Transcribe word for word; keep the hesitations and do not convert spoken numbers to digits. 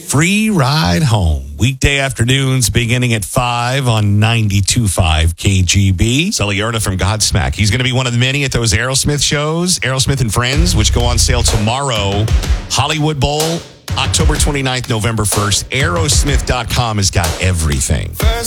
Free Ride Home. Weekday afternoons beginning at five on ninety-two point five K G B. Sully Erna from Godsmack. He's going to be one of the many at those Aerosmith shows, Aerosmith and Friends, which go on sale tomorrow. Hollywood Bowl, October twenty-ninth, November first. Aerosmith dot com has got everything.